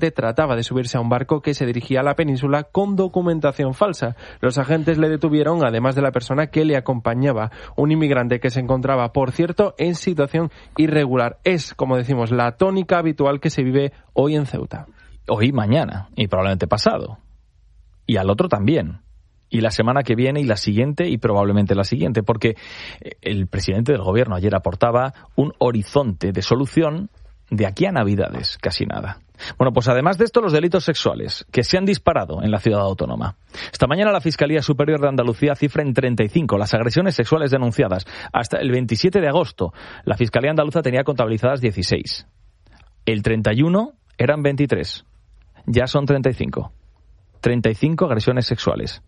trataba de subirse a un barco que se dirigía a la península con documentación falsa. Los agentes le detuvieron, además de la persona que le acompañaba, un inmigrante que se encontraba, por cierto, en situación irregular. Es, como decimos, la tónica habitual que se vive hoy en Ceuta. Hoy, mañana y probablemente pasado. Y al otro también. Y la semana que viene y la siguiente y probablemente la siguiente, porque el presidente del gobierno ayer aportaba un horizonte de solución de aquí a Navidades, casi nada. Bueno, pues además de esto, los delitos sexuales que se han disparado en la ciudad autónoma. Esta mañana la Fiscalía Superior de Andalucía cifra en 35 las agresiones sexuales denunciadas. Hasta el 27 de agosto, la Fiscalía Andaluza tenía contabilizadas 16. El 31 eran 23. Ya son 35. 35 agresiones sexuales.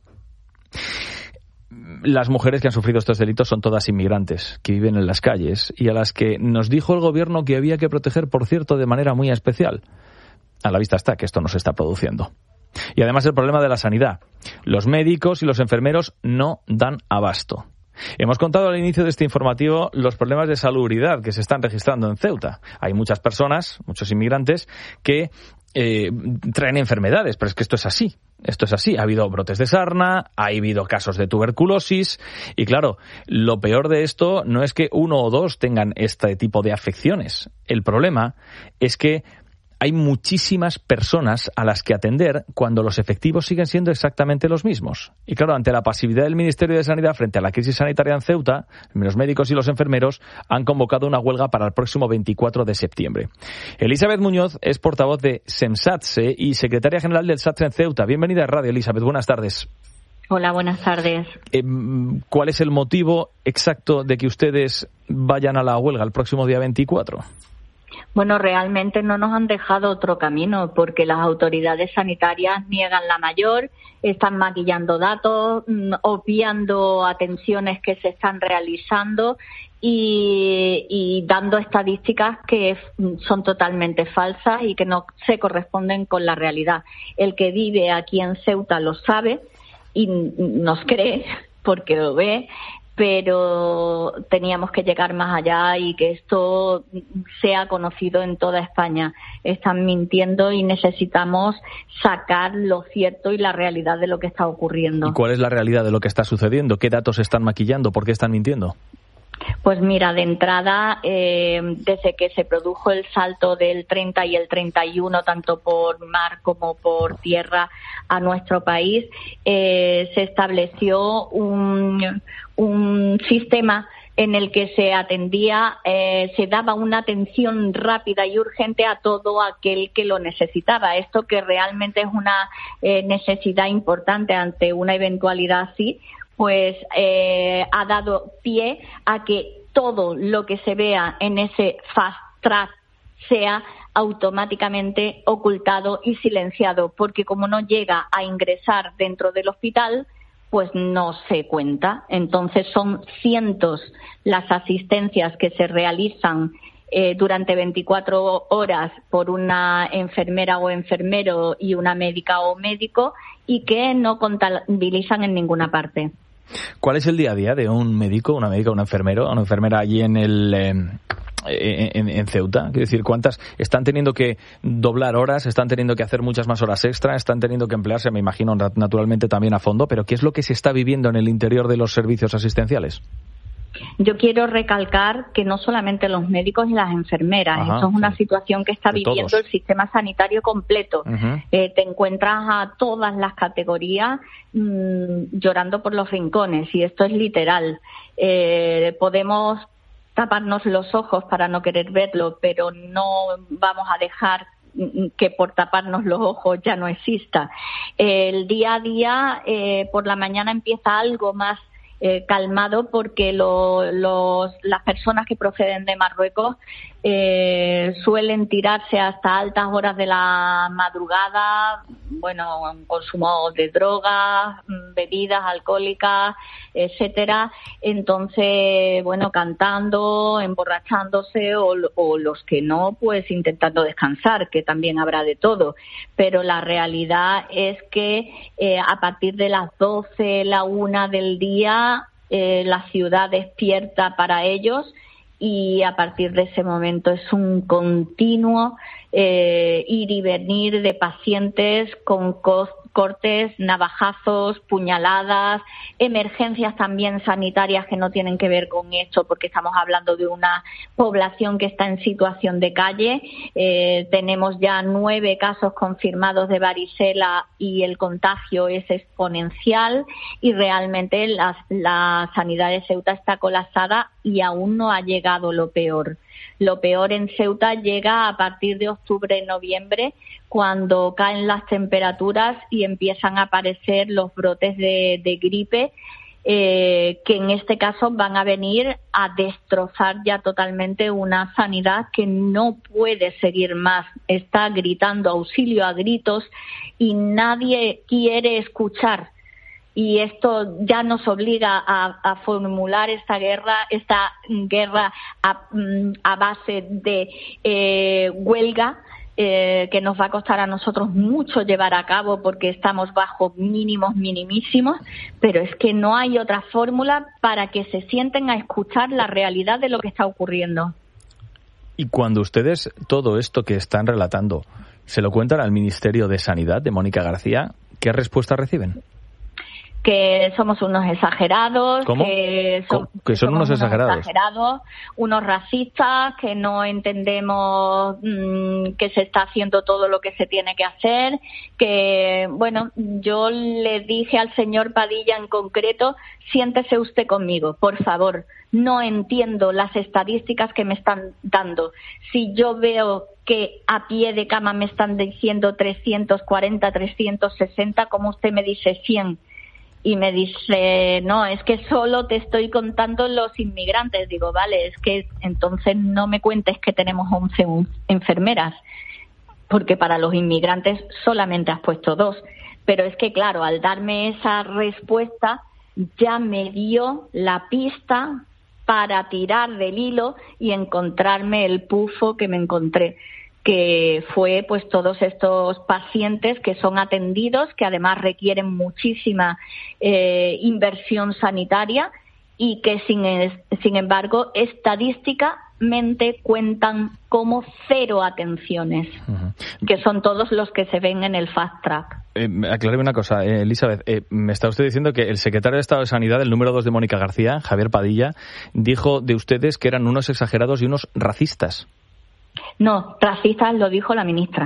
Las mujeres que han sufrido estos delitos son todas inmigrantes, que viven en las calles y a las que nos dijo el gobierno que había que proteger, por cierto, de manera muy especial. A la vista está que esto no se está produciendo. Y además el problema de la sanidad. Los médicos y los enfermeros no dan abasto. Hemos contado al inicio de este informativo los problemas de salubridad que se están registrando en Ceuta. Hay muchas personas, muchos inmigrantes, que traen enfermedades, pero es que esto es así. Esto es así. Ha habido brotes de sarna, ha habido casos de tuberculosis y claro, lo peor de esto no es que uno o dos tengan este tipo de afecciones. El problema es que hay muchísimas personas a las que atender cuando los efectivos siguen siendo exactamente los mismos. Y claro, ante la pasividad del Ministerio de Sanidad frente a la crisis sanitaria en Ceuta, los médicos y los enfermeros han convocado una huelga para el próximo 24 de septiembre. Elizabeth Muñoz es portavoz de SEMSATSE y secretaria general del SATSE en Ceuta. Bienvenida a Radio, Elizabeth. Buenas tardes. Hola, buenas tardes. ¿Cuál es el motivo exacto de que ustedes vayan a la huelga el próximo día 24? Bueno, realmente no nos han dejado otro camino porque las autoridades sanitarias niegan la mayor, están maquillando datos, obviando atenciones que se están realizando y dando estadísticas que son totalmente falsas y que no se corresponden con la realidad. El que vive aquí en Ceuta lo sabe y nos cree porque lo ve, pero teníamos que llegar más allá y que esto sea conocido en toda España. Están mintiendo y necesitamos sacar lo cierto y la realidad de lo que está ocurriendo. ¿Y cuál es la realidad de lo que está sucediendo? ¿Qué datos están maquillando? ¿Por qué están mintiendo? Pues mira, de entrada, desde que se produjo el salto del 30 y el 31, tanto por mar como por tierra a nuestro país, se estableció un sistema en el que se atendía, se daba una atención rápida y urgente a todo aquel que lo necesitaba. Esto que realmente es una necesidad importante ante una eventualidad así, pues ha dado pie a que todo lo que se vea en ese fast track sea automáticamente ocultado y silenciado, porque como no llega a ingresar dentro del hospital, pues no se cuenta. Entonces son cientos las asistencias que se realizan durante 24 horas por una enfermera o enfermero y una médica o médico y que no contabilizan en ninguna parte. ¿Cuál es el día a día de un médico, una médica, un enfermero, una enfermera allí en Ceuta? Quiero decir, ¿cuántas están teniendo que doblar horas, están teniendo que hacer muchas más horas extra, están teniendo que emplearse, me imagino, naturalmente también a fondo, pero ¿qué es lo que se está viviendo en el interior de los servicios asistenciales? Yo quiero recalcar que no solamente los médicos y las enfermeras, esto es una situación que está viviendo todos. El sistema sanitario completo. Te encuentras a todas las categorías llorando por los rincones y esto es literal. Podemos taparnos los ojos para no querer verlo, pero no vamos a dejar que por taparnos los ojos ya no exista. El día a día, por la mañana empieza algo más calmado porque las personas que proceden de Marruecos suelen tirarse hasta altas horas de la madrugada, bueno, consumo de drogas, bebidas alcohólicas, etcétera. Entonces, bueno, cantando, emborrachándose o los que no, pues intentando descansar, que también habrá de todo. Pero la realidad es que a partir de las 12, la 1 del día, la ciudad despierta para ellos y a partir de ese momento es un continuo ir y venir de pacientes con cortes, navajazos, puñaladas, emergencias también sanitarias que no tienen que ver con esto, porque estamos hablando de una población que está en situación de calle. Tenemos ya 9 casos confirmados de varicela y el contagio es exponencial y realmente la sanidad de Ceuta está colapsada y aún no ha llegado lo peor. Lo peor en Ceuta llega a partir de octubre-noviembre, cuando caen las temperaturas y empiezan a aparecer los brotes de gripe, que en este caso van a venir a destrozar ya totalmente una sanidad que no puede seguir más. Está gritando auxilio a gritos y nadie quiere escuchar. Y esto ya nos obliga a formular esta guerra a base de huelga, que nos va a costar a nosotros mucho llevar a cabo porque estamos bajo mínimos minimísimos, pero es que no hay otra fórmula para que se sienten a escuchar la realidad de lo que está ocurriendo. Y cuando ustedes todo esto que están relatando se lo cuentan al Ministerio de Sanidad de Mónica García, ¿qué respuesta reciben? Que somos unos exagerados, ¿Cómo? que son unos exagerados, unos racistas, que no entendemos que se está haciendo todo lo que se tiene que hacer, que, bueno, yo le dije al señor Padilla en concreto, siéntese usted conmigo, por favor, no entiendo las estadísticas que me están dando. Si yo veo que a pie de cama me están diciendo 340, 360, como usted me dice 100, y me dice, no, es que solo te estoy contando los inmigrantes. Digo, vale, es que entonces no me cuentes que tenemos 11 enfermeras, porque para los inmigrantes solamente has puesto 2. Pero es que, claro, al darme esa respuesta ya me dio la pista para tirar del hilo y encontrarme el pufo que me encontré, que fue pues todos estos pacientes que son atendidos, que además requieren muchísima inversión sanitaria y que sin embargo estadísticamente cuentan como 0 atenciones, que son todos los que se ven en el fast track. Acláreme una cosa, Elizabeth, me está usted diciendo que el secretario de Estado de Sanidad, el número 2 de Mónica García, Javier Padilla, dijo de ustedes que eran unos exagerados y unos racistas. No, racistas lo dijo la ministra.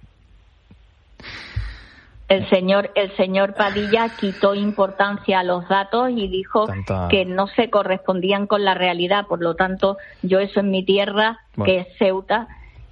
El señor Padilla quitó importancia a los datos y dijo que no se correspondían con la realidad. Por lo tanto, yo eso en mi tierra, que es Ceuta,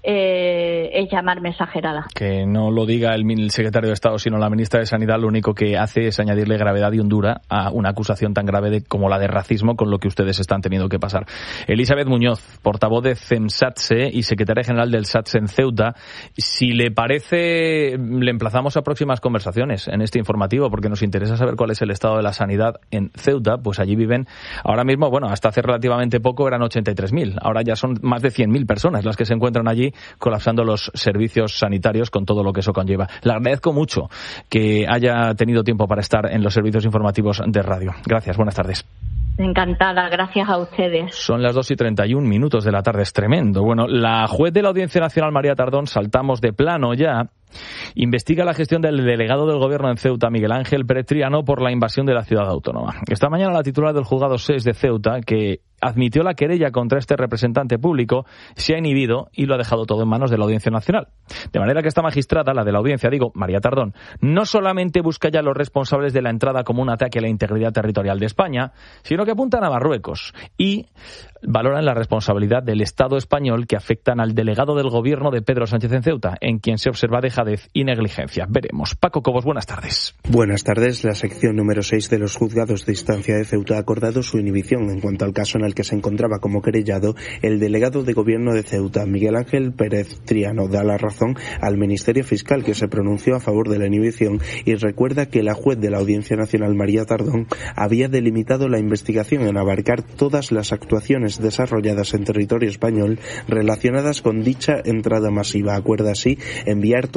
es llamarme exagerada. Que no lo diga el secretario de Estado, sino la ministra de Sanidad, lo único que hace es añadirle gravedad y hondura a una acusación tan grave como la de racismo con lo que ustedes están teniendo que pasar. Elizabeth Muñoz, portavoz de CEMSATSE y secretaria general del SATSE en Ceuta, si le parece, le emplazamos a próximas conversaciones en este informativo, porque nos interesa saber cuál es el estado de la sanidad en Ceuta. Pues allí viven ahora mismo, bueno, hasta hace relativamente poco eran 83.000, ahora ya son más de 100.000 personas las que se encuentran allí colapsando los servicios sanitarios con todo lo que eso conlleva. Le agradezco mucho que haya tenido tiempo para estar en los servicios informativos de radio. Gracias, buenas tardes. Encantada, gracias a ustedes. Son las 2:31 de la tarde, es tremendo. Bueno, la juez de la Audiencia Nacional, María Tardón, saltamos de plano ya, investiga la gestión del delegado del Gobierno en Ceuta, Miguel Ángel Pérez Triano, por la invasión de la ciudad autónoma. Esta mañana la titular del Juzgado 6 de Ceuta, que admitió la querella contra este representante público, se ha inhibido y lo ha dejado todo en manos de la Audiencia Nacional. De manera que esta magistrada, la de la Audiencia, María Tardón, no solamente busca ya a los responsables de la entrada como un ataque a la integridad territorial de España, sino que apuntan a Marruecos y valoran la responsabilidad del Estado español que afectan al delegado del Gobierno de Pedro Sánchez en Ceuta, en quien se observa dejadez y negligencia. Veremos. Paco Cobos, buenas tardes. Buenas tardes. La sección número 6 de los juzgados de instancia de Ceuta ha acordado su inhibición en cuanto al caso en el que se encontraba como querellado el delegado de Gobierno de Ceuta, Miguel Ángel Pérez Triano. Da la razón al Ministerio Fiscal, que se pronunció a favor de la inhibición, y recuerda que la juez de la Audiencia Nacional, María Tardón, había delimitado la investigación en abarcar todas las actuaciones desarrolladas en territorio español relacionadas con dicha entrada masiva. Acuerda así enviar todo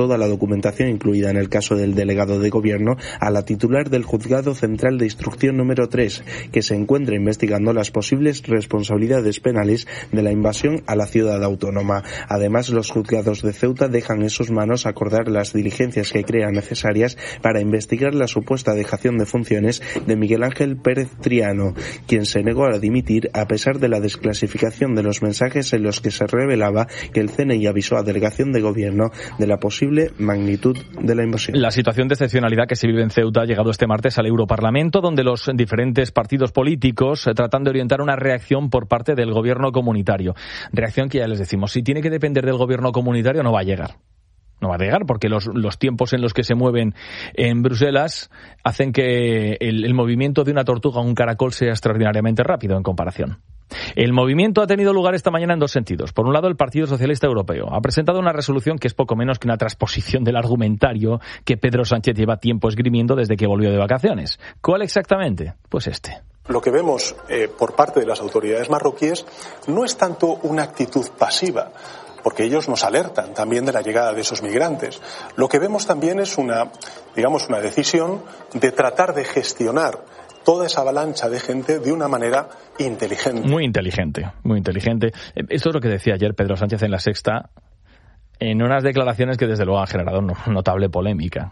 toda la documentación incluida en el caso del delegado de gobierno a la titular del Juzgado Central de Instrucción número 3, que se encuentra investigando las posibles responsabilidades penales de la invasión a la ciudad autónoma. Además, los juzgados de Ceuta dejan en sus manos acordar las diligencias que crean necesarias para investigar la supuesta dejación de funciones de Miguel Ángel Pérez Triano, quien se negó a dimitir a pesar de la desclasificación de los mensajes en los que se revelaba que el CNI avisó a Delegación de Gobierno de la posible magnitud de la invasión. La situación de excepcionalidad que se vive en Ceuta ha llegado este martes al Europarlamento, donde los diferentes partidos políticos tratan de orientar una reacción por parte del gobierno comunitario. Reacción que ya les decimos, si tiene que depender del gobierno comunitario no va a llegar. No va a llegar porque los tiempos en los que se mueven en Bruselas hacen que el movimiento de una tortuga o un caracol sea extraordinariamente rápido en comparación. El movimiento ha tenido lugar esta mañana en dos sentidos. Por un lado, el Partido Socialista Europeo ha presentado una resolución que es poco menos que una transposición del argumentario que Pedro Sánchez lleva tiempo esgrimiendo desde que volvió de vacaciones. ¿Cuál exactamente? Pues este. Lo que vemos por parte de las autoridades marroquíes no es tanto una actitud pasiva, porque ellos nos alertan también de la llegada de esos migrantes. Lo que vemos también es una decisión de tratar de gestionar toda esa avalancha de gente de una manera inteligente. Muy inteligente, muy inteligente. Esto es lo que decía ayer Pedro Sánchez en La Sexta, en unas declaraciones que desde luego han generado notable polémica.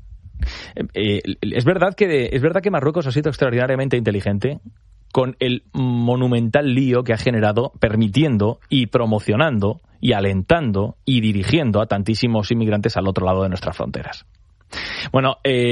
Es verdad que Marruecos ha sido extraordinariamente inteligente con el monumental lío que ha generado permitiendo y promocionando y alentando y dirigiendo a tantísimos inmigrantes al otro lado de nuestras fronteras. Bueno,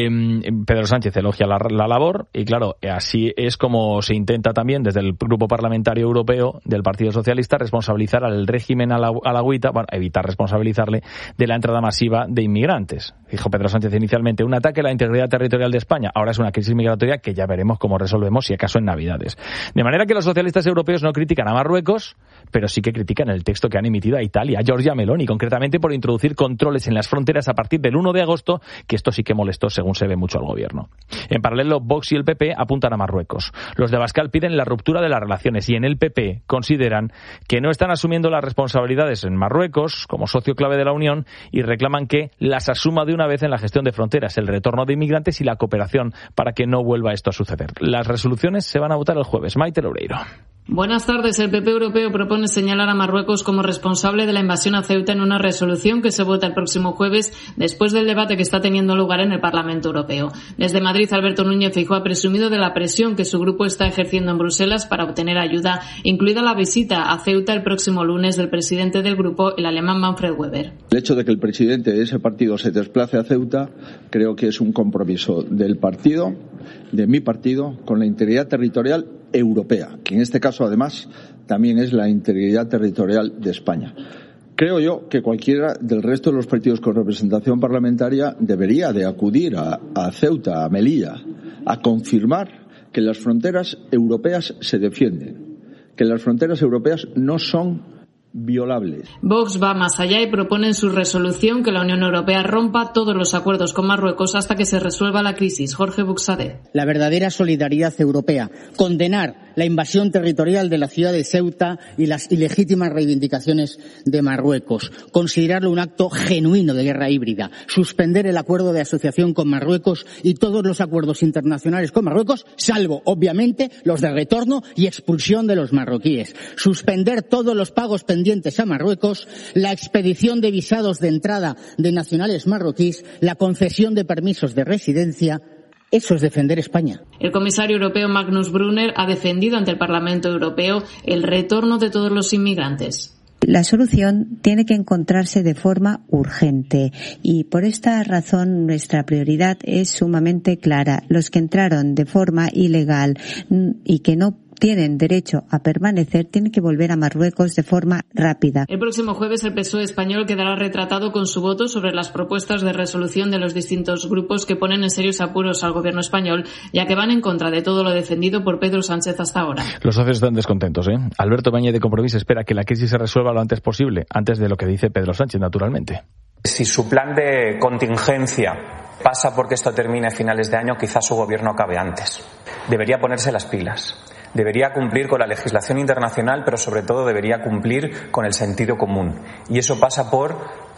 Pedro Sánchez elogia la labor y claro, así es como se intenta también desde el Grupo Parlamentario Europeo del Partido Socialista responsabilizar al régimen alauita, evitar responsabilizarle de la entrada masiva de inmigrantes. Dijo Pedro Sánchez inicialmente, un ataque a la integridad territorial de España, ahora es una crisis migratoria que ya veremos cómo resolvemos si acaso en Navidades. De manera que los socialistas europeos no critican a Marruecos, pero sí que critican el texto que han emitido a Italia, a Giorgia Meloni, concretamente por introducir controles en las fronteras a partir del 1 de agosto, que esto sí que molestó, según se ve, mucho al gobierno. En paralelo, Vox y el PP apuntan a Marruecos. Los de Abascal piden la ruptura de las relaciones y en el PP consideran que no están asumiendo las responsabilidades en Marruecos como socio clave de la Unión y reclaman que las asuma de una vez en la gestión de fronteras, el retorno de inmigrantes y la cooperación para que no vuelva esto a suceder. Las resoluciones se van a votar el jueves. Maite Loureiro. Buenas tardes. El PP europeo propone señalar a Marruecos como responsable de la invasión a Ceuta en una resolución que se vota el próximo jueves después del debate que está teniendo lugar en el Parlamento Europeo. Desde Madrid, Alberto Núñez Feijóo ha presumido de la presión que su grupo está ejerciendo en Bruselas para obtener ayuda, incluida la visita a Ceuta el próximo lunes del presidente del grupo, el alemán Manfred Weber. El hecho de que el presidente de ese partido se desplace a Ceuta creo que es un compromiso del partido, de mi partido, con la integridad territorial europea, que en este caso además también es la integridad territorial de España. Creo yo que cualquiera del resto de los partidos con representación parlamentaria debería de acudir a Ceuta, a Melilla, a confirmar que las fronteras europeas se defienden, que las fronteras europeas no son violables. Vox va más allá y propone en su resolución que la Unión Europea rompa todos los acuerdos con Marruecos hasta que se resuelva la crisis. Jorge Buxade. La verdadera solidaridad europea. Condenar la invasión territorial de la ciudad de Ceuta y las ilegítimas reivindicaciones de Marruecos. Considerarlo un acto genuino de guerra híbrida. Suspender el acuerdo de asociación con Marruecos y todos los acuerdos internacionales con Marruecos, salvo, obviamente, los de retorno y expulsión de los marroquíes. Suspender todos los pagos pendientes a Marruecos, la expedición de visados de entrada de nacionales marroquíes, la concesión de permisos de residencia. Eso es defender España. El comisario europeo Magnus Brunner ha defendido ante el Parlamento Europeo el retorno de todos los inmigrantes. La solución tiene que encontrarse de forma urgente y por esta razón nuestra prioridad es sumamente clara. Los que entraron de forma ilegal y que no tienen derecho a permanecer tienen que volver a Marruecos de forma rápida. El próximo jueves el PSOE español quedará retratado con su voto sobre las propuestas de resolución de los distintos grupos que ponen en serios apuros al gobierno español, ya que van en contra de todo lo defendido por Pedro Sánchez hasta ahora. Los socios están descontentos, ¿eh? Alberto Bañez de Compromís espera que la crisis se resuelva lo antes posible, antes de lo que dice Pedro Sánchez, naturalmente. Si su plan de contingencia pasa porque esto termine a finales de año, quizás su gobierno acabe antes. Debería ponerse las pilas. Debería cumplir con la legislación internacional, pero sobre todo debería cumplir con el sentido común. Y eso pasa por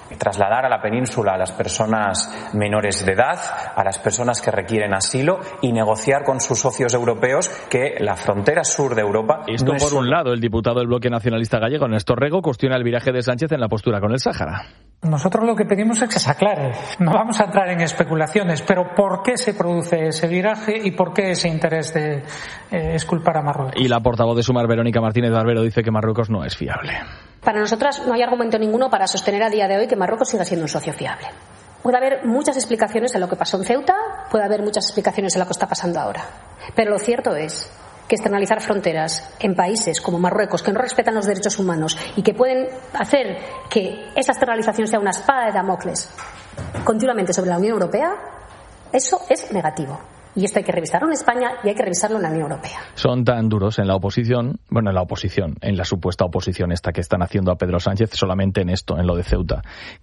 trasladar a la península a las personas menores de edad, a las personas que requieren asilo y negociar con sus socios europeos que la frontera sur de Europa... Esto por un lado, el diputado del Bloque Nacionalista Gallego, Néstor Rego, cuestiona el viraje de Sánchez en la postura con el Sáhara. Nosotros lo que pedimos es que se aclare. No vamos a entrar en especulaciones, pero ¿por qué se produce ese viraje y por qué ese interés de exculpar a Marruecos? Y la portavoz de Sumar, Verónica Martínez Barbero, dice que Marruecos no es fiable. Para nosotras no hay argumento ninguno para sostener a día de hoy que Marruecos siga siendo un socio fiable. Puede haber muchas explicaciones en lo que pasó en Ceuta, puede haber muchas explicaciones en lo que está pasando ahora. Pero lo cierto es que externalizar fronteras en países como Marruecos, que no respetan los derechos humanos y que pueden hacer que esa externalización sea una espada de Damocles continuamente sobre la Unión Europea, eso es negativo. Y esto hay que revisarlo en España y hay que revisarlo en la Unión Europea. Son tan duros en la oposición, en la supuesta oposición esta que están haciendo a Pedro Sánchez solamente en esto, en lo de Ceuta,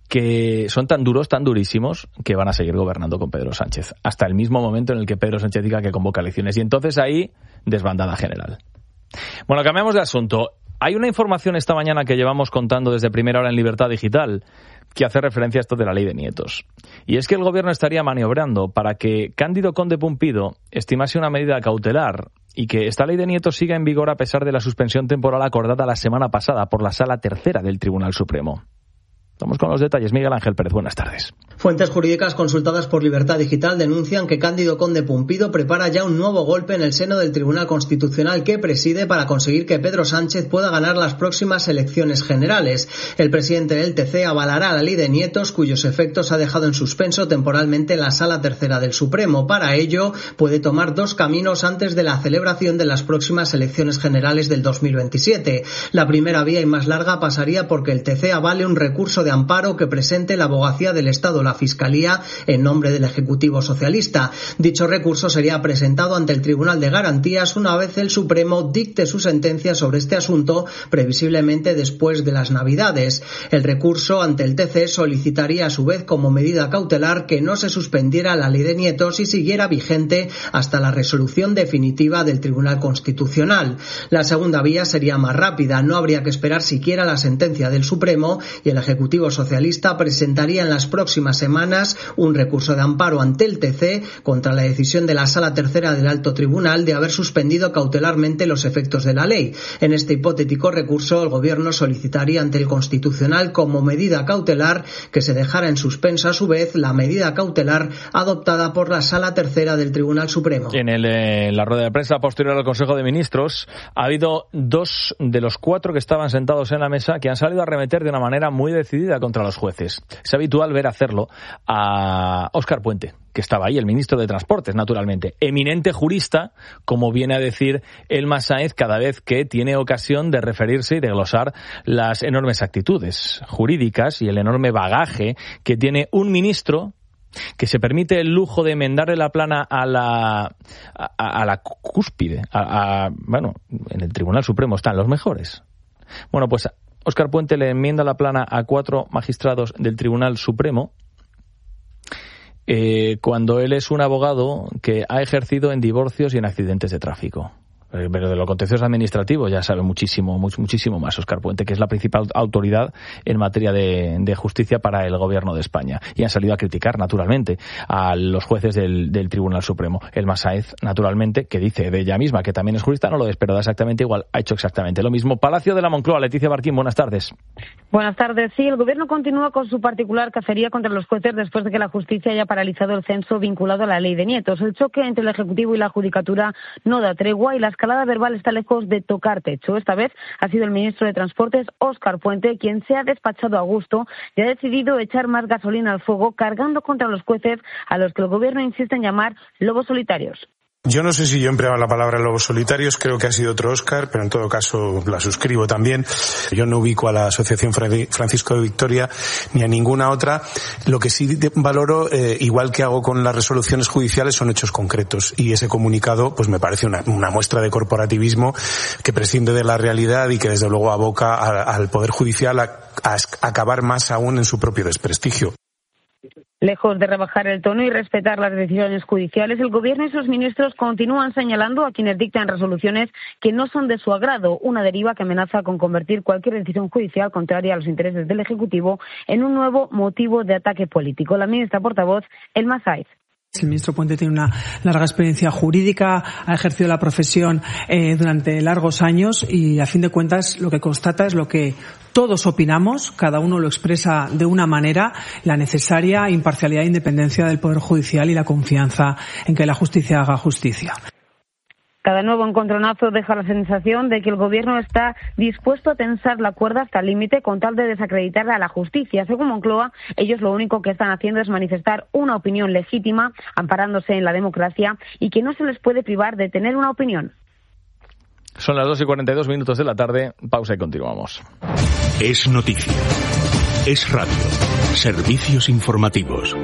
que son tan duros, tan durísimos, que van a seguir gobernando con Pedro Sánchez, hasta el mismo momento en el que Pedro Sánchez diga que convoca elecciones. Y entonces ahí, desbandada general. Bueno, cambiamos de asunto. Hay una información esta mañana que llevamos contando desde primera hora en Libertad Digital que hace referencia a esto de la ley de nietos. Y es que el gobierno estaría maniobrando para que Cándido Conde Pumpido estimase una medida cautelar y que esta ley de nietos siga en vigor a pesar de la suspensión temporal acordada la semana pasada por la Sala Tercera del Tribunal Supremo. Vamos con los detalles. Miguel Ángel Pérez, buenas tardes. Fuentes jurídicas consultadas por Libertad Digital denuncian que Cándido Conde Pumpido prepara ya un nuevo golpe en el seno del Tribunal Constitucional que preside para conseguir que Pedro Sánchez pueda ganar las próximas elecciones generales. El presidente del TC avalará la ley de nietos, cuyos efectos ha dejado en suspenso temporalmente la Sala Tercera del Supremo. Para ello, puede tomar dos caminos antes de la celebración de las próximas elecciones generales del 2027. La primera vía y más larga pasaría porque el TC avale un recurso de amparo que presente la Abogacía del Estado, la Fiscalía, en nombre del Ejecutivo Socialista. Dicho recurso sería presentado ante el Tribunal de Garantías una vez el Supremo dicte su sentencia sobre este asunto, previsiblemente después de las Navidades. El recurso ante el TC solicitaría a su vez como medida cautelar que no se suspendiera la ley de nietos y siguiera vigente hasta la resolución definitiva del Tribunal Constitucional. La segunda vía sería más rápida, no habría que esperar siquiera la sentencia del Supremo y el Ejecutivo Socialista presentaría en las próximas semanas un recurso de amparo ante el TC contra la decisión de la Sala Tercera del Alto Tribunal de haber suspendido cautelarmente los efectos de la ley. En este hipotético recurso, el Gobierno solicitaría ante el Constitucional como medida cautelar que se dejara en suspenso a su vez la medida cautelar adoptada por la Sala Tercera del Tribunal Supremo. En la rueda de prensa posterior al Consejo de Ministros ha habido 2 de los 4 que estaban sentados en la mesa que han salido a arremeter de una manera muy decidida contra los jueces. Es habitual ver hacerlo a Óscar Puente, que estaba ahí, el ministro de Transportes, naturalmente, eminente jurista, como viene a decir Elma Sáenz cada vez que tiene ocasión de referirse y de glosar las enormes actitudes jurídicas y el enorme bagaje que tiene un ministro que se permite el lujo de enmendarle la plana a la cúspide. Bueno, en el Tribunal Supremo están los mejores. Bueno, pues Óscar Puente le enmienda la plana a 4 magistrados del Tribunal Supremo cuando él es un abogado que ha ejercido en divorcios y en accidentes de tráfico. Pero de lo contencioso administrativo ya sabe muchísimo más Óscar Puente, que es la principal autoridad en materia de justicia para el Gobierno de España. Y han salido a criticar, naturalmente, a los jueces del Tribunal Supremo. Elma Sáenz, naturalmente, que dice de ella misma que también es jurista, no lo es, pero da exactamente igual, ha hecho exactamente lo mismo. Palacio de la Moncloa, Leticia Barquín, buenas tardes. Buenas tardes. Sí, el Gobierno continúa con su particular cacería contra los jueces después de que la justicia haya paralizado el censo vinculado a la ley de nietos. El choque entre el Ejecutivo y la Judicatura no da tregua y la escalada verbal está lejos de tocar techo. Esta vez ha sido el ministro de Transportes, Óscar Puente, quien se ha despachado a gusto y ha decidido echar más gasolina al fuego, cargando contra los jueces a los que el Gobierno insiste en llamar lobos solitarios. Yo no sé si yo he empleado la palabra lobos solitarios, creo que ha sido otro Óscar, pero en todo caso la suscribo también. Yo no ubico a la Asociación Francisco de Victoria ni a ninguna otra. Lo que sí valoro, igual que hago con las resoluciones judiciales, son hechos concretos. Y ese comunicado, pues me parece una muestra de corporativismo que prescinde de la realidad y que desde luego aboca al Poder Judicial a acabar más aún en su propio desprestigio. Lejos de rebajar el tono y respetar las decisiones judiciales, el Gobierno y sus ministros continúan señalando a quienes dictan resoluciones que no son de su agrado, una deriva que amenaza con convertir cualquier decisión judicial contraria a los intereses del Ejecutivo en un nuevo motivo de ataque político. La ministra portavoz, Elma Saiz. El ministro Puente tiene una larga experiencia jurídica, ha ejercido la profesión durante largos años y, a fin de cuentas, lo que constata es lo que todos opinamos, cada uno lo expresa de una manera, la necesaria imparcialidad e independencia del Poder Judicial y la confianza en que la justicia haga justicia. Cada nuevo encontronazo deja la sensación de que el Gobierno está dispuesto a tensar la cuerda hasta el límite con tal de desacreditar a la justicia. Según Moncloa, ellos lo único que están haciendo es manifestar una opinión legítima, amparándose en la democracia, y que no se les puede privar de tener una opinión. Son las 2:42 de la tarde. Pausa y continuamos. Es noticia. Es radio. Servicios informativos.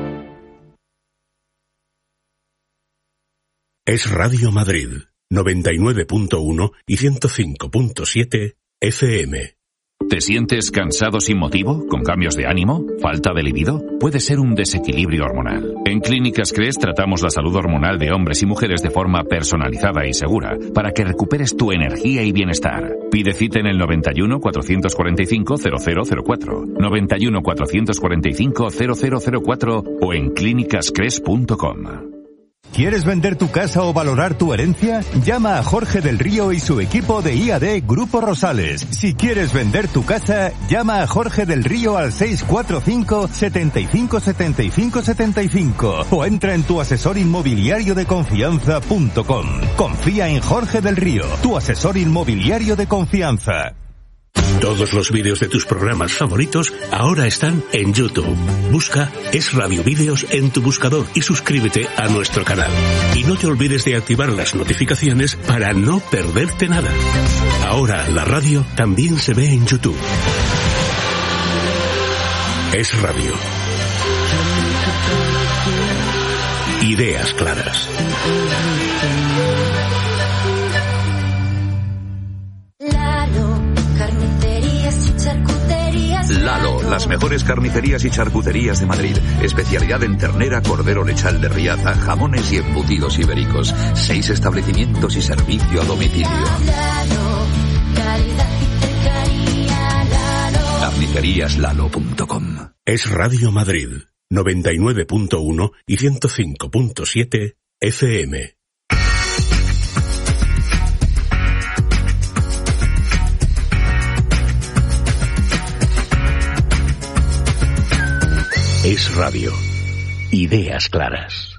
Es Radio Madrid. 99.1 y 105.7 FM. ¿Te sientes cansado sin motivo? ¿Con cambios de ánimo? ¿Falta de libido? Puede ser un desequilibrio hormonal. En Clínicas Cres tratamos la salud hormonal de hombres y mujeres de forma personalizada y segura para que recuperes tu energía y bienestar. Pide cita en el 91 445 0004, 91 445 0004 o en clínicascres.com. ¿Quieres vender tu casa o valorar tu herencia? Llama a Jorge del Río y su equipo de IAD Grupo Rosales. Si quieres vender tu casa, llama a Jorge del Río al 645 75 75 75 o entra en tuasesorinmobiliariodeconfianza.com. Confía en Jorge del Río, tu asesor inmobiliario de confianza. Todos los vídeos de tus programas favoritos ahora están en YouTube. Busca Es Radio Vídeos en tu buscador y suscríbete a nuestro canal. Y no te olvides de activar las notificaciones para no perderte nada. Ahora la radio también se ve en YouTube. Es Radio. Ideas claras. Lalo, las mejores carnicerías y charcuterías de Madrid. Especialidad en ternera, cordero lechal de Riaza, jamones y embutidos ibéricos. 6 establecimientos y servicio a domicilio. Carniceríaslalo.com. Es Radio Madrid, 99.1 y 105.7 FM. Es Radio. Ideas claras.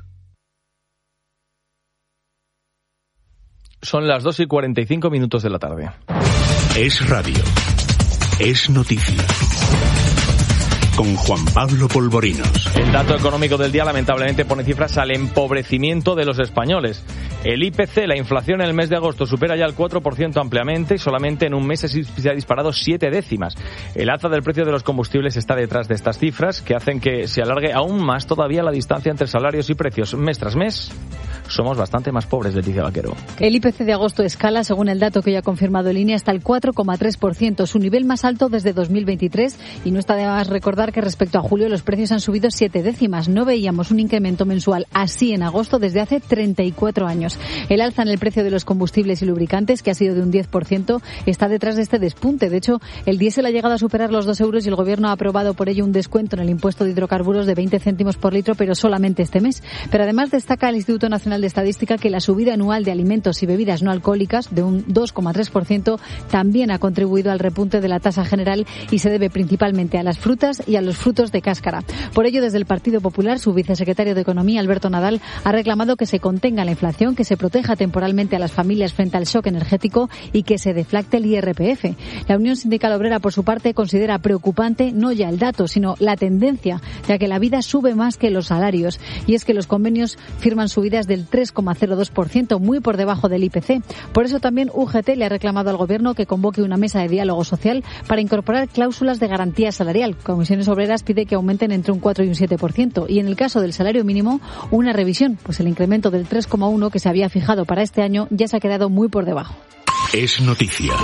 Son las 2:45 de la tarde. Es Radio. Es noticia. Con Juan Pablo Polvorinos. El dato económico del día lamentablemente pone cifras al empobrecimiento de los españoles. El IPC, la inflación en el mes de agosto, supera ya el 4% ampliamente y solamente en un mes se ha disparado 7 décimas. El alza del precio de los combustibles está detrás de estas cifras que hacen que se alargue aún más todavía la distancia entre salarios y precios. Mes tras mes somos bastante más pobres, Leticia Vaquero. El IPC de agosto escala, según el dato que ya ha confirmado el INE, hasta el 4,3%, su nivel más alto desde 2023, y no está de más recordar que respecto a julio los precios han subido 7 décimas. No veíamos un incremento mensual así en agosto desde hace 34 años. El alza en el precio de los combustibles y lubricantes, que ha sido de un 10%, está detrás de este despunte. De hecho, el diésel ha llegado a superar los 2 euros y el Gobierno ha aprobado por ello un descuento en el impuesto de hidrocarburos de 20 céntimos por litro, pero solamente este mes. Pero además destaca el Instituto Nacional de Estadística que la subida anual de alimentos y bebidas no alcohólicas de un 2,3% también ha contribuido al repunte de la tasa general y se debe principalmente a las frutas y a los frutos de cáscara. Por ello, desde el Partido Popular, su vicesecretario de Economía, Alberto Nadal, ha reclamado que se contenga la inflación, que se proteja temporalmente a las familias frente al shock energético y que se deflacte el IRPF. La Unión Sindical Obrera, por su parte, considera preocupante no ya el dato, sino la tendencia, ya que la vida sube más que los salarios. Y es que los convenios firman subidas del 3,02%, muy por debajo del IPC. Por eso también UGT le ha reclamado al Gobierno que convoque una mesa de diálogo social para incorporar cláusulas de garantía salarial. Comisiones Obreras pide que aumenten entre un 4 y un 7%. Y en el caso del salario mínimo, una revisión, pues el incremento del 3,1 que se había fijado para este año ya se ha quedado muy por debajo. Es noticia.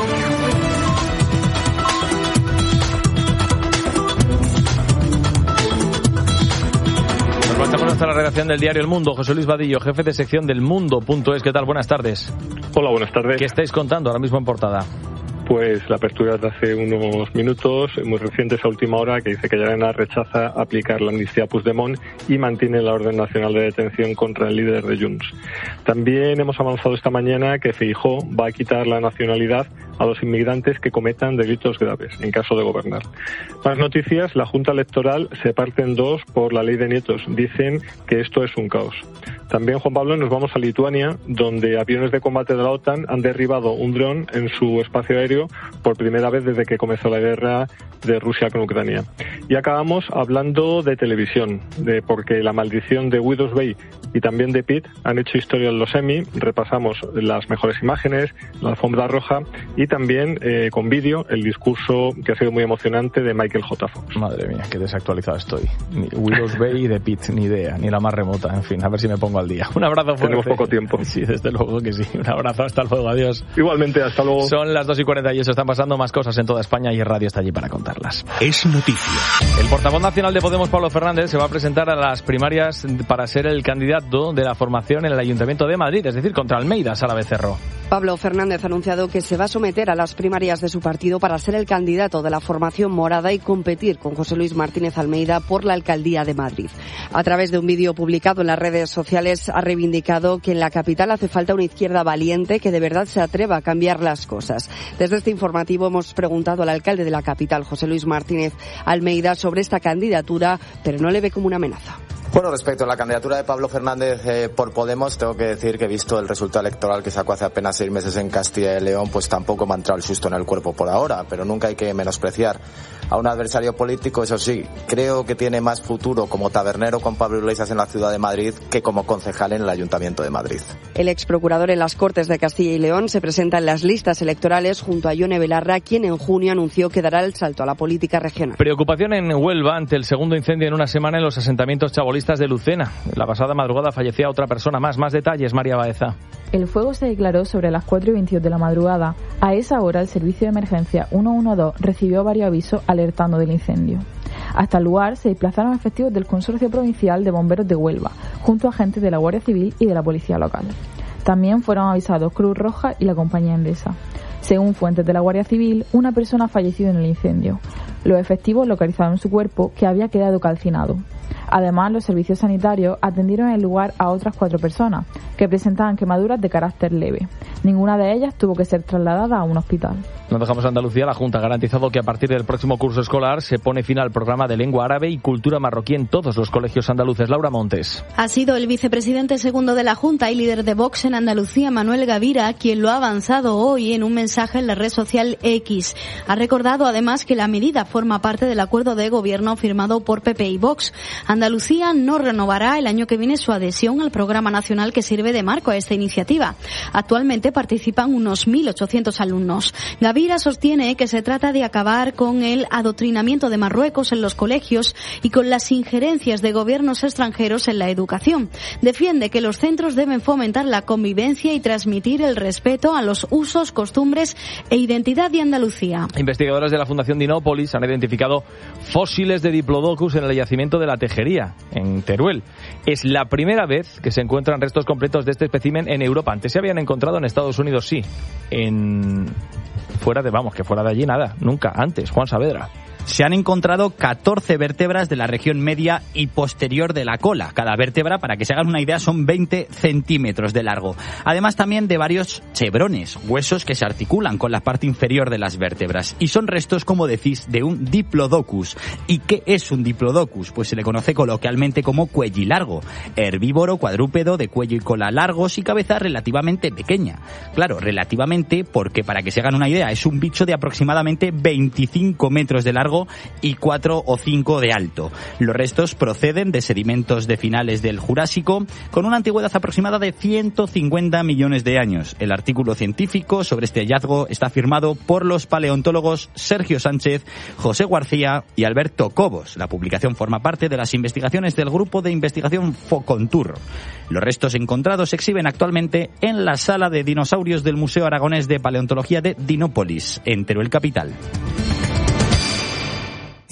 Pasamos hasta la redacción del diario El Mundo. José Luis Vadillo, jefe de sección del Mundo.es. ¿Qué tal? Buenas tardes. Hola, buenas tardes. ¿Qué estáis contando ahora mismo en portada? Pues la apertura de hace unos minutos, muy recientes a última hora, que dice que Llarena rechaza aplicar la amnistía a Puigdemont y mantiene la orden nacional de detención contra el líder de Junts. También hemos avanzado esta mañana que Feijóo va a quitar la nacionalidad a los inmigrantes que cometan delitos graves, en caso de gobernar. Más noticias, la Junta Electoral se parte en dos por la ley de nietos. Dicen que esto es un caos. También, Juan Pablo, nos vamos a Lituania, donde aviones de combate de la OTAN han derribado un dron en su espacio aéreo por primera vez desde que comenzó la guerra de Rusia con Ucrania. Y acabamos hablando de televisión, porque la maldición de Widows Bay y también de Pitt han hecho historia en los Emmy. Repasamos las mejores imágenes, la alfombra roja y también con vídeo el discurso que ha sido muy emocionante de Michael J. Fox. Madre mía, qué desactualizado estoy. Ni Widows Bay y de Pitt, ni idea, ni la más remota. En fin, a ver si me pongo al día. Un abrazo fuerte. Tenemos poco tiempo. Sí, desde luego que sí. Un abrazo, hasta luego, adiós. Igualmente, hasta luego. Son las 2:48, están pasando más cosas en toda España y el radio está allí para contarlas. Es noticia. El portavoz nacional de Podemos, Pablo Fernández, se va a presentar a las primarias para ser el candidato de la formación en el Ayuntamiento de Madrid, es decir, contra Almeida, Sara Becerro. Pablo Fernández ha anunciado que se va a someter a las primarias de su partido para ser el candidato de la formación morada y competir con José Luis Martínez Almeida por la alcaldía de Madrid. A través de un vídeo publicado en las redes sociales ha reivindicado que en la capital hace falta una izquierda valiente que de verdad se atreva a cambiar las cosas. Desde este informativo hemos preguntado al alcalde de la capital, José Luis Martínez Almeida, sobre esta candidatura, pero no le ve como una amenaza. Bueno, respecto a la candidatura de Pablo Fernández por Podemos, tengo que decir que visto el resultado electoral que sacó hace apenas 6 meses en Castilla y León, pues tampoco me ha entrado el susto en el cuerpo por ahora, pero nunca hay que menospreciar a un adversario político. Eso sí, creo que tiene más futuro como tabernero con Pablo Iglesias en la ciudad de Madrid que como concejal en el Ayuntamiento de Madrid. El exprocurador en las Cortes de Castilla y León se presenta en las listas electorales junto a Ione Belarra, quien en junio anunció que dará el salto a la política regional. Preocupación en Huelva ante el segundo incendio en una semana en los asentamientos chabolistas de Lucena. La pasada madrugada fallecía otra persona más. Más detalles, María Baeza. El fuego se declaró sobre las 4:22 de la madrugada. A esa hora, el servicio de emergencia 112 recibió varios avisos alertando del incendio. Hasta el lugar se desplazaron efectivos del Consorcio Provincial de Bomberos de Huelva, junto a agentes de la Guardia Civil y de la Policía Local. También fueron avisados Cruz Roja y la Compañía Endesa. Según fuentes de la Guardia Civil, una persona ha fallecido en el incendio. Los efectivos localizaron su cuerpo, que había quedado calcinado. Además, los servicios sanitarios atendieron en el lugar a otras 4 personas, que presentaban quemaduras de carácter leve. Ninguna de ellas tuvo que ser trasladada a un hospital. Nos dejamos a Andalucía. La Junta ha garantizado que a partir del próximo curso escolar se pone fin al programa de lengua árabe y cultura marroquí en todos los colegios andaluces. Laura Montes. Ha sido el vicepresidente segundo de la Junta y líder de Vox en Andalucía, Manuel Gavira, quien lo ha avanzado hoy en un mensaje en la red social X. Ha recordado además que la medida forma parte del acuerdo de gobierno firmado por PP y Vox. Andalucía no renovará el año que viene su adhesión al programa nacional que sirve de marco a esta iniciativa. Actualmente participan unos 1.800 alumnos. Gavira sostiene que se trata de acabar con el adoctrinamiento de Marruecos en los colegios y con las injerencias de gobiernos extranjeros en la educación. Defiende que los centros deben fomentar la convivencia y transmitir el respeto a los usos, costumbres e identidad de Andalucía. Investigadores de la Fundación Dinópolis han identificado fósiles de Diplodocus en el yacimiento de la Tejería, en Teruel. Es la primera vez que se encuentran restos completos de este espécimen en Europa. Antes se habían encontrado en Estados Unidos, sí. Fuera de allí nada, nunca, antes. Juan Saavedra. Se han encontrado 14 vértebras de la región media y posterior de la cola. Cada vértebra, para que se hagan una idea, son 20 centímetros de largo. Además también de varios chevrones, huesos que se articulan con la parte inferior de las vértebras. Y son restos, como decís, de un Diplodocus. ¿Y qué es un Diplodocus? Pues se le conoce coloquialmente como cuellilargo. Herbívoro, cuadrúpedo, de cuello y cola largos y cabeza relativamente pequeña. Claro, relativamente, porque para que se hagan una idea, es un bicho de aproximadamente 25 metros de largo y 4 o 5 de alto. Los restos proceden de sedimentos de finales del Jurásico con una antigüedad aproximada de 150 millones de años. El artículo científico sobre este hallazgo está firmado por los paleontólogos Sergio Sánchez, José García y Alberto Cobos. La publicación forma parte de las investigaciones del grupo de investigación Focontur. Los restos encontrados se exhiben actualmente en la sala de dinosaurios del Museo Aragonés de Paleontología de Dinópolis, en Teruel capital.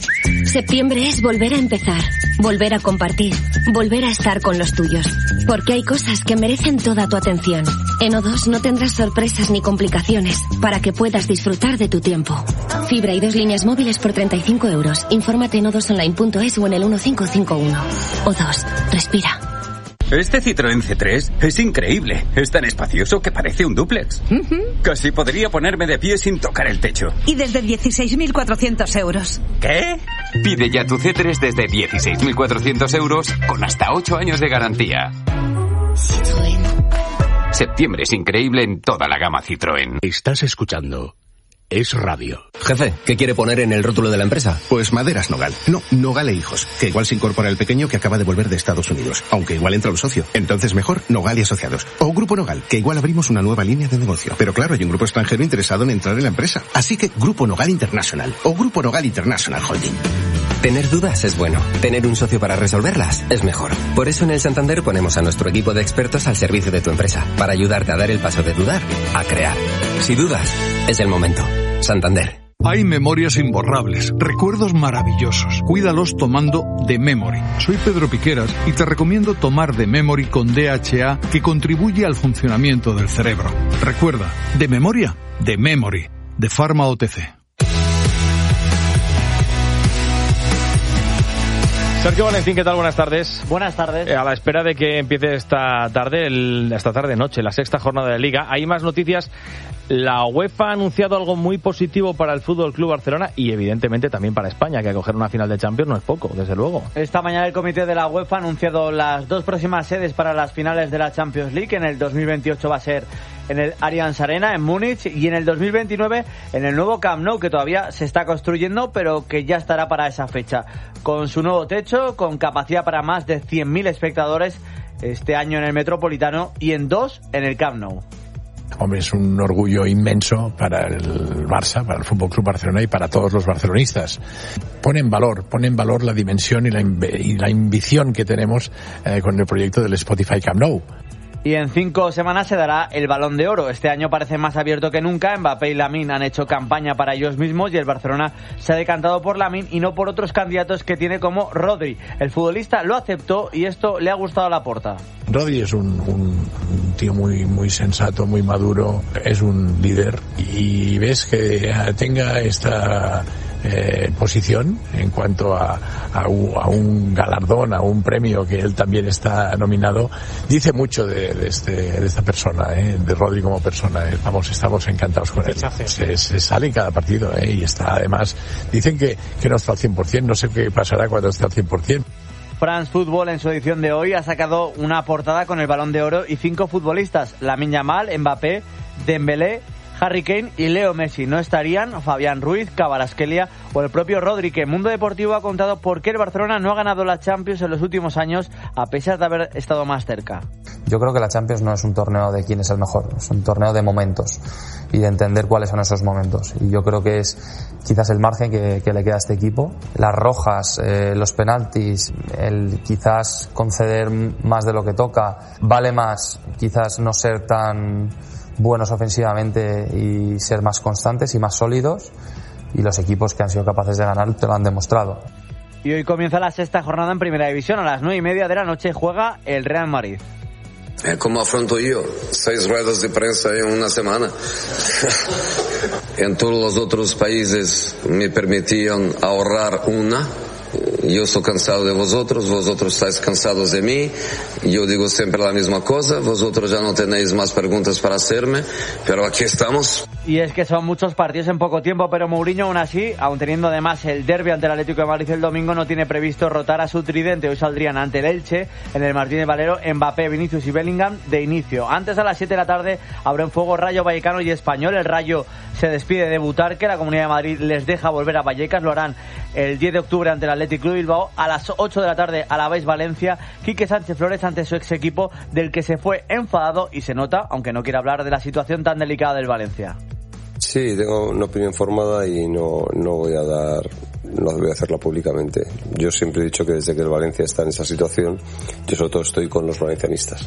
Septiembre es volver a empezar, volver a compartir, volver a estar con los tuyos. Porque hay cosas que merecen toda tu atención. En O2 no tendrás sorpresas ni complicaciones para que puedas disfrutar de tu tiempo. Fibra y 2 líneas móviles por 35 euros. Infórmate en o2online.es o en el 1551. O2, respira. Este Citroën C3 es increíble. Es tan espacioso que parece un dúplex. Casi podría ponerme de pie sin tocar el techo. Y desde 16.400 euros. ¿Qué? Pide ya tu C3 desde 16.400 euros con hasta 8 años de garantía. Citroën. Septiembre es increíble en toda la gama Citroën. Estás escuchando Es Radio. Jefe, ¿qué quiere poner en el rótulo de la empresa? Pues Maderas Nogal. No, Nogal e Hijos, que igual se incorpora el pequeño que acaba de volver de Estados Unidos, aunque igual entra un socio. Entonces mejor Nogal y Asociados. O Grupo Nogal, que igual abrimos una nueva línea de negocio. Pero claro, hay un grupo extranjero interesado en entrar en la empresa. Así que Grupo Nogal International o Grupo Nogal International Holding. Tener dudas es bueno. Tener un socio para resolverlas es mejor. Por eso en el Santander ponemos a nuestro equipo de expertos al servicio de tu empresa, para ayudarte a dar el paso de dudar a crear. Si dudas, es el momento. Santander. Hay memorias imborrables, recuerdos maravillosos. Cuídalos tomando The Memory. Soy Pedro Piqueras y te recomiendo tomar The Memory con DHA, que contribuye al funcionamiento del cerebro. Recuerda, de memoria, The Memory, de Pharma OTC. Sergio Valentín, ¿qué tal? Buenas tardes. Buenas tardes. A la espera de que empiece esta tarde-noche, la sexta jornada de Liga, hay más noticias. La UEFA ha anunciado algo muy positivo para el Fútbol Club Barcelona y evidentemente también para España, que acoger una final de Champions no es poco, desde luego. Esta mañana el comité de la UEFA ha anunciado las 2 próximas sedes para las finales de la Champions League. En el 2028 va a ser en el Allianz Arena, en Múnich, y en el 2029 en el nuevo Camp Nou, que todavía se está construyendo, pero que ya estará para esa fecha. Con su nuevo techo, con capacidad para más de 100.000 espectadores este año en el Metropolitano y en 2 en el Camp Nou. Hombre, es un orgullo inmenso para el Barça, para el Fútbol Club Barcelona y para todos los barcelonistas. Pone en valor la dimensión y la ambición que tenemos con el proyecto del Spotify Camp Nou. Y en 5 semanas se dará el Balón de Oro. Este año parece más abierto que nunca. Mbappé y Lamine han hecho campaña para ellos mismos y el Barcelona se ha decantado por Lamine y no por otros candidatos que tiene como Rodri. El futbolista lo aceptó y esto le ha gustado a Laporta. Rodri es un tío muy sensato, muy maduro, es un líder y ves que tenga esta posición en cuanto a un galardón, a un premio que él también está nominado, dice mucho de esta persona, de Rodri como persona. Estamos encantados con él. Se sale en cada partido y está, además, dicen que no está al 100%, no sé qué pasará cuando esté al 100%. France Football en su edición de hoy ha sacado una portada con el Balón de Oro y 5 futbolistas: Lamine Yamal, Mbappé, Dembélé, Harry Kane y Leo Messi. No estarían Fabián Ruiz, Kvaratskhelia o el propio Rodri, que Mundo Deportivo ha contado por qué el Barcelona no ha ganado la Champions en los últimos años a pesar de haber estado más cerca. Yo creo que la Champions no es un torneo de quién es el mejor, es un torneo de momentos y de entender cuáles son esos momentos. Y yo creo que es quizás el margen que le queda a este equipo. Las rojas, los penaltis, el quizás conceder más de lo que toca, vale más quizás no ser tan buenos ofensivamente y ser más constantes y más sólidos, y los equipos que han sido capaces de ganar te lo han demostrado. Y hoy comienza la sexta jornada en Primera División. A las 9:30 de la noche juega el Real Madrid. ¿Cómo afronto yo? 6 ruedas de prensa en una semana. En todos los otros países me permitían ahorrar una. Yo estoy cansado de vosotros estáis cansados de mí. Yo digo siempre la misma cosa, vosotros ya no tenéis más preguntas para hacerme, pero aquí estamos. Y es que son muchos partidos en poco tiempo, pero Mourinho aún así, aun teniendo además el derbi ante el Atlético de Madrid el domingo, no tiene previsto rotar a su tridente. Hoy saldrían ante el Elche, en el Martínez Valero, Mbappé, Vinicius y Bellingham de inicio. Antes, a las 7 de la tarde, abren fuego Rayo Vallecano y Español. El Rayo se despide de Butarque, la Comunidad de Madrid les deja volver a Vallecas, lo harán el 10 de octubre ante el Athletic Club Bilbao. A las 8 de la tarde, Alavés Valencia, Quique Sánchez Flores ante su ex equipo, del que se fue enfadado y se nota, aunque no quiere hablar de la situación tan delicada del Valencia. Sí, tengo una opinión formada y no voy a hacerla públicamente. Yo siempre he dicho que desde que el Valencia está en esa situación, yo sobre todo estoy con los valencianistas.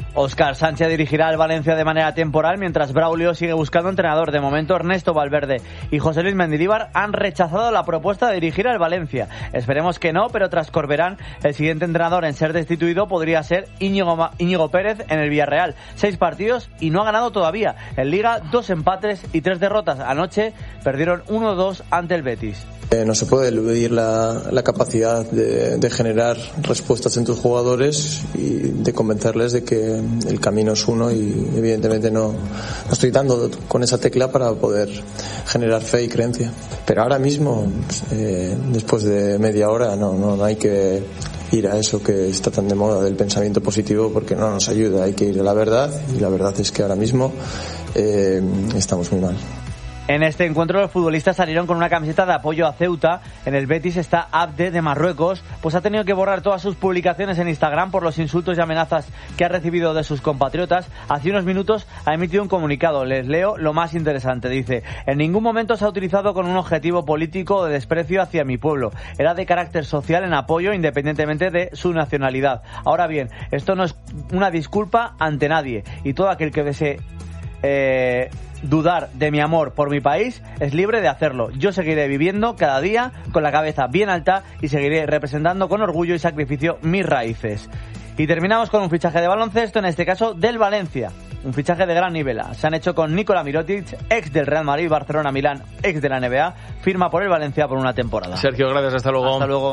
Óscar Sánchez dirigirá al Valencia de manera temporal, mientras Braulio sigue buscando entrenador. De momento, Ernesto Valverde y José Luis Mendilibar han rechazado la propuesta de dirigir al Valencia. Esperemos que no, pero tras Corberán, el siguiente entrenador en ser destituido podría ser Íñigo Pérez en el Villarreal. 6 partidos y no ha ganado todavía. En Liga, 2 empates y 3 derrotas. Anoche perdieron 1-2 ante el Betis. No se puede eludir la capacidad de generar respuestas en tus jugadores y de convencerles de que el camino es uno, y evidentemente no estoy dando con esa tecla para poder generar fe y creencia. Pero ahora mismo, después de media hora, no hay que ir a eso que está tan de moda del pensamiento positivo, porque no nos ayuda. Hay que ir a la verdad, y la verdad es que ahora mismo estamos muy mal. En este encuentro los futbolistas salieron con una camiseta de apoyo a Ceuta. En el Betis está Abde de Marruecos, pues ha tenido que borrar todas sus publicaciones en Instagram por los insultos y amenazas que ha recibido de sus compatriotas. Hace unos minutos ha emitido un comunicado. Les leo lo más interesante. Dice: en ningún momento se ha utilizado con un objetivo político o de desprecio hacia mi pueblo. Era de carácter social en apoyo independientemente de su nacionalidad. Ahora bien, esto no es una disculpa ante nadie, y todo aquel que desee dudar de mi amor por mi país es libre de hacerlo. Yo seguiré viviendo cada día con la cabeza bien alta y seguiré representando con orgullo y sacrificio mis raíces. Y terminamos con un fichaje de baloncesto, en este caso del Valencia. Un fichaje de gran nivel. Se han hecho con Nikola Mirotic, ex del Real Madrid, Barcelona, Milán, ex de la NBA. Firma por el Valencia por una temporada. Sergio, gracias. Hasta luego. Hasta luego.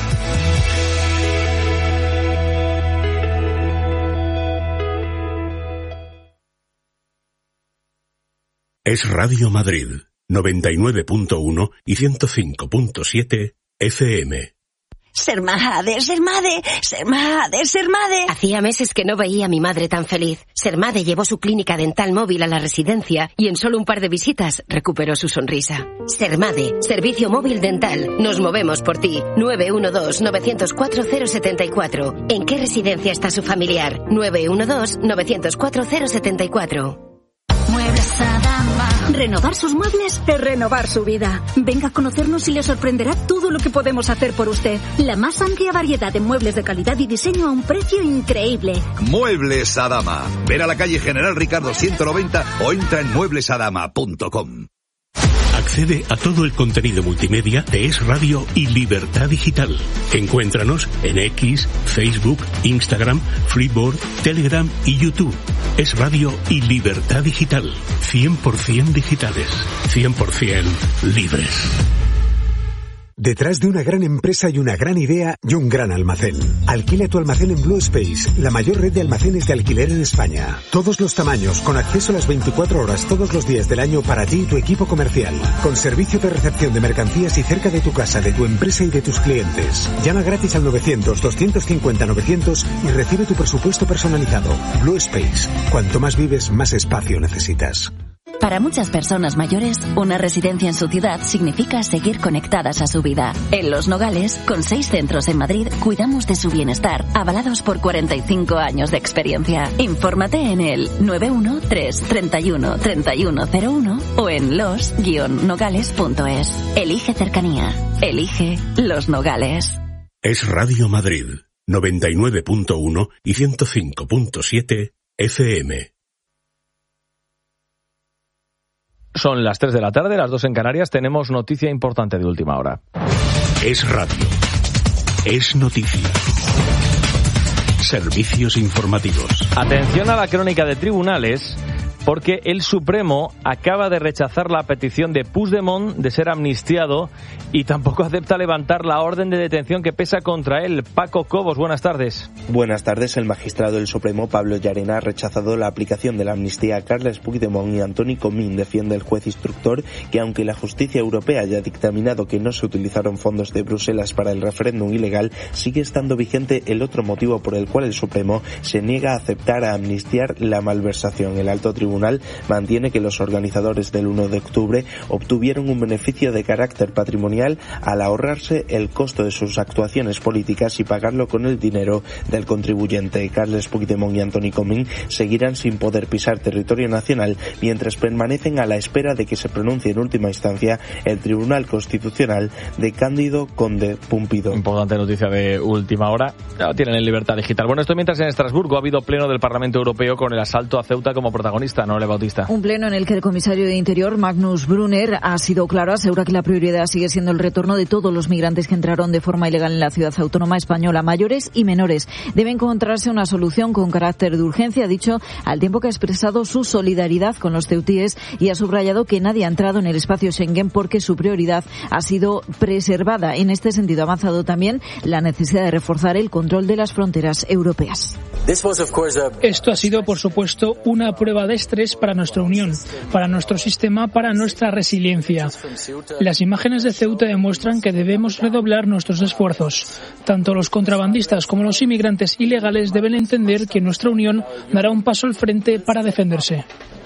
Es Radio Madrid, 99.1 y 105.7 FM. Ser madre, ser madre, ser madre, ser madre. Hacía meses que no veía a mi madre tan feliz. Sermade llevó su clínica dental móvil a la residencia y en solo un par de visitas recuperó su sonrisa. Sermade, servicio móvil dental. Nos movemos por ti. 912-904-074. ¿En qué residencia está su familiar? 912-904-074. Muebles Adama. Renovar sus muebles es renovar su vida. Venga a conocernos y le sorprenderá todo lo que podemos hacer por usted. La más amplia variedad de muebles de calidad y diseño a un precio increíble. Muebles Adama. Ver a la calle General Ricardo 190 o entra en mueblesadama.com. Accede a todo el contenido multimedia de Es Radio y Libertad Digital. Encuéntranos en X, Facebook, Instagram, Freeboard, Telegram y YouTube. Es Radio y Libertad Digital. 100% digitales. 100% libres. Detrás de una gran empresa y una gran idea y un gran almacén. Alquila tu almacén en Blue Space, la mayor red de almacenes de alquiler en España. Todos los tamaños, con acceso a las 24 horas todos los días del año para ti y tu equipo comercial. Con servicio de recepción de mercancías y cerca de tu casa, de tu empresa y de tus clientes. Llama gratis al 900-250-900 y recibe tu presupuesto personalizado. Blue Space. Cuanto más vives, más espacio necesitas. Para muchas personas mayores, una residencia en su ciudad significa seguir conectadas a su vida. En Los Nogales, con 6 centros en Madrid, cuidamos de su bienestar, avalados por 45 años de experiencia. Infórmate en el 913-31-3101 o en los-nogales.es. Elige cercanía. Elige Los Nogales. Es Radio Madrid, 99.1 y 105.7 FM. Son las 3 de la tarde, las 2 en Canarias. Tenemos noticia importante de última hora. Es radio. Es noticia. Servicios informativos. Atención a la crónica de tribunales, porque el Supremo acaba de rechazar la petición de Puigdemont de ser amnistiado y tampoco acepta levantar la orden de detención que pesa contra él. Paco Cobos, buenas tardes. Buenas tardes. El magistrado del Supremo, Pablo Llarena, ha rechazado la aplicación de la amnistía a Carles Puigdemont y Antoni Comín. Defiende el juez instructor que, aunque la justicia europea haya dictaminado que no se utilizaron fondos de Bruselas para el referéndum ilegal, sigue estando vigente el otro motivo por el cual el Supremo se niega a aceptar a amnistiar la malversación. El alto tribunal tribunal mantiene que los organizadores del 1 de octubre obtuvieron un beneficio de carácter patrimonial al ahorrarse el costo de sus actuaciones políticas y pagarlo con el dinero del contribuyente. Carles Puigdemont y Antoni Comín seguirán sin poder pisar territorio nacional mientras permanecen a la espera de que se pronuncie en última instancia el Tribunal Constitucional de Cándido Conde Pumpido. Importante noticia de última hora. Ya lo tienen en Libertad Digital. Bueno, esto mientras en Estrasburgo ha habido pleno del Parlamento Europeo con el asalto a Ceuta como protagonista, ¿no, Le Bautista? Un pleno en el que el comisario de Interior, Magnus Brunner, ha sido claro, asegura que la prioridad sigue siendo el retorno de todos los migrantes que entraron de forma ilegal en la ciudad autónoma española, mayores y menores. Debe encontrarse una solución con carácter de urgencia, ha dicho, al tiempo que ha expresado su solidaridad con los ceutíes y ha subrayado que nadie ha entrado en el espacio Schengen porque su prioridad ha sido preservada. En este sentido, ha avanzado también la necesidad de reforzar el control de las fronteras europeas. Esto ha sido, por supuesto, una prueba de estrés para nuestra Unión, para nuestro sistema, para nuestra resiliencia. Las imágenes de Ceuta demuestran que debemos redoblar nuestros esfuerzos. Tanto los contrabandistas como los inmigrantes ilegales deben entender que nuestra Unión dará un paso al frente para defenderse.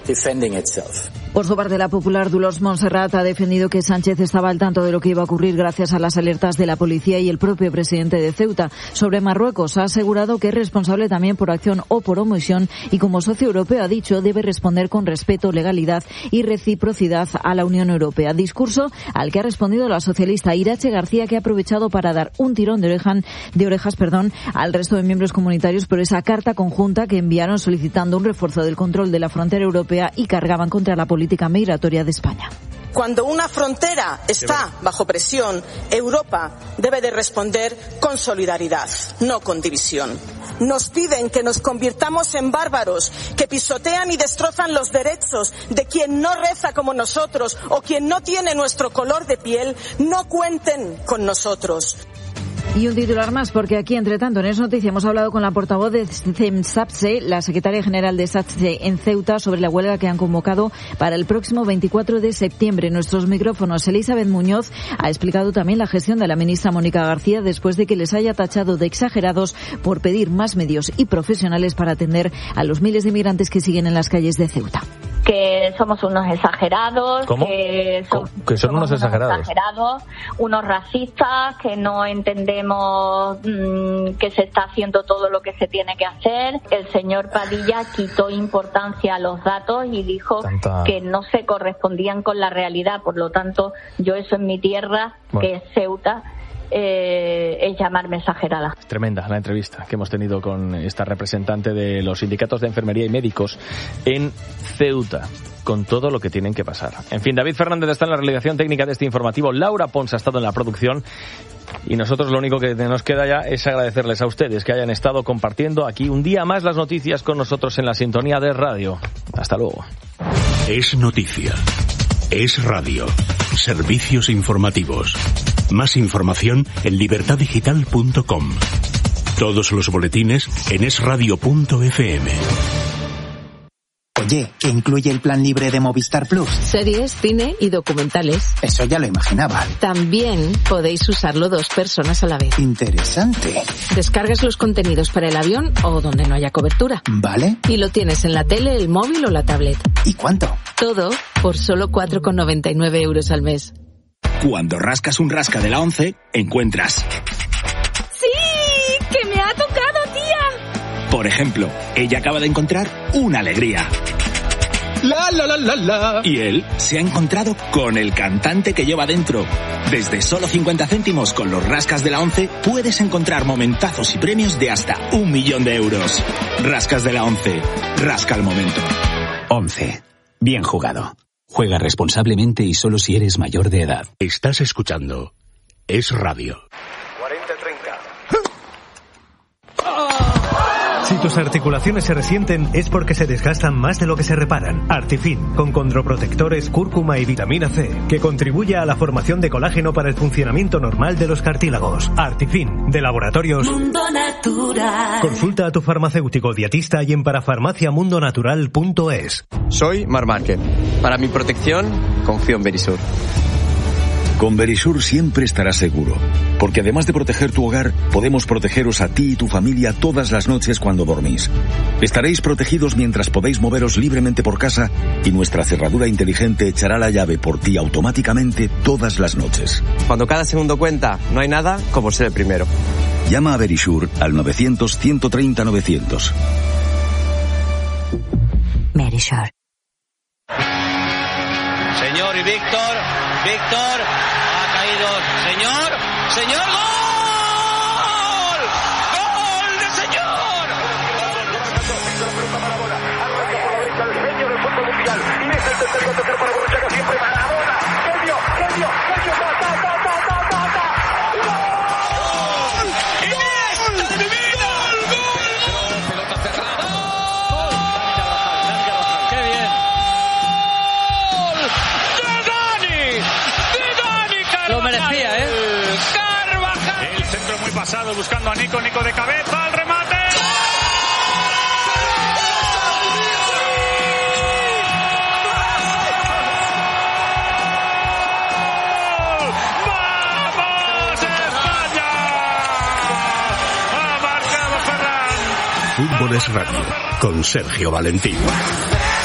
Por su parte, la popular Dolors Montserrat ha defendido que Sánchez estaba al tanto de lo que iba a ocurrir gracias a las alertas de la policía y el propio presidente de Ceuta. Sobre Marruecos, ha asegurado que es responsable también por acción o por omisión y como socio europeo, ha dicho, debe responder con respeto, legalidad y reciprocidad a la Unión Europea. Discurso al que ha respondido la socialista Irache García, que ha aprovechado para dar un tirón de orejas al resto de miembros comunitarios por esa carta conjunta que enviaron solicitando un refuerzo del control de la frontera europea y cargaban contra la política migratoria de España. Cuando una frontera está bajo presión, Europa debe de responder con solidaridad, no con división. Nos piden que nos convirtamos en bárbaros, que pisotean y destrozan los derechos de quien no reza como nosotros o quien no tiene nuestro color de piel. No cuenten con nosotros. Y un titular más, porque aquí, entre tanto, en Es Noticia hemos hablado con la portavoz de SATSE, la secretaria general de SATSE en Ceuta, sobre la huelga que han convocado para el próximo 24 de septiembre. En nuestros micrófonos, Elizabeth Muñoz ha explicado también la gestión de la ministra Mónica García después de que les haya tachado de exagerados por pedir más medios y profesionales para atender a los miles de inmigrantes que siguen en las calles de Ceuta. Que somos unos exagerados. ¿Cómo? Que son unos exagerados. Unos racistas, que no entendemos que se está haciendo todo lo que se tiene que hacer. El señor Padilla quitó importancia a los datos y dijo que no se correspondían con la realidad. Por lo tanto, yo eso en mi tierra, que es Ceuta, es llamarme exagerada. Tremenda la entrevista que hemos tenido con esta representante de los sindicatos de enfermería y médicos en Ceuta, con todo lo que tienen que pasar. En fin, David Fernández está en la realización técnica de este informativo, Laura Pons ha estado en la producción y nosotros lo único que nos queda ya es agradecerles a ustedes que hayan estado compartiendo aquí un día más las noticias con nosotros en la sintonía de radio. Hasta luego. Es noticia. Es radio. Servicios informativos. Más información en libertaddigital.com. Todos los boletines en esradio.fm. Oye, ¿qué incluye el plan libre de Movistar Plus? Series, cine y documentales. Eso ya lo imaginaba. También podéis usarlo 2 personas a la vez. Interesante. Descargas los contenidos para el avión o donde no haya cobertura. Vale. Y lo tienes en la tele, el móvil o la tablet. ¿Y cuánto? Todo por solo 4,99 euros al mes. Cuando rascas un rasca de la 11, encuentras... ¡Sí! ¡Que me ha tocado, tía! Por ejemplo, ella acaba de encontrar una alegría. La, la, la, la, la. Y él se ha encontrado con el cantante que lleva dentro. Desde solo 50 céntimos con los rascas de la 11 puedes encontrar momentazos y premios de hasta 1 millón de euros. Rascas de la 11. Rasca el momento. 11. Bien jugado. Juega responsablemente y solo si eres mayor de edad. Estás escuchando Es Radio. 40-30. Si tus articulaciones se resienten es porque se desgastan más de lo que se reparan. Artifin, con condroprotectores, cúrcuma y vitamina C, que contribuye a la formación de colágeno para el funcionamiento normal de los cartílagos. Artifin, de Laboratorios Mundo Natural. Consulta a tu farmacéutico dietista y en parafarmaciamundonatural.es. Soy Marc Márquez. Para mi protección, confío en Verisur. Con Verisure siempre estarás seguro, porque además de proteger tu hogar, podemos protegeros a ti y tu familia todas las noches cuando dormís. Estaréis protegidos mientras podéis moveros libremente por casa y nuestra cerradura inteligente echará la llave por ti automáticamente todas las noches. Cuando cada segundo cuenta, no hay nada como ser el primero. Llama a Verisure al 900-130-900. Verisure. Señor y Víctor, ha caído, señor, ¡gol! ¡Gol de señor! El genio del fútbol mundial, y es el tercero a tocar para Borruchaga, siempre Maradona, genio, Lo merecía, ¿eh? Carvajal. El centro muy pasado buscando a Nico de cabeza, al remate. ¡Vamos, España! Ha marcado Ferran. Fútbol es Radio, con Sergio Valentín.